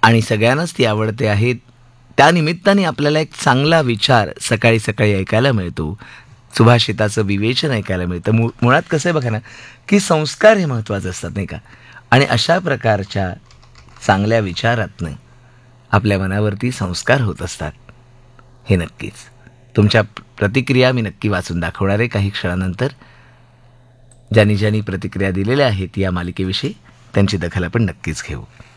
आणि सगळ्यांनाच ती आवडते आहे. त्यानिमित्ताने आपल्याला एक चांगला विचार सकाळी सकाळी ऐकायला मिळतो. सुभाषिताचं विवेचन ऐकायला मिळतं. मुळात कसं आहे बघा ना, की संस्कार हे महत्त्वाचे असतात नाही का? आणि अशा प्रकारच्या चांगल्या विचारातनं आपल्या मनावरती संस्कार होत असतात. हे नक्कीच. तुमच्या प्रतिक्रिया मी नक्की वाचून दाखवणार आहे काही क्षणानंतर. ज्यांनी ज्यांनी प्रतिक्रिया दिलेल्या आहेत या मालिकेविषयी त्यांची दखल आपण नक्कीच घेऊ.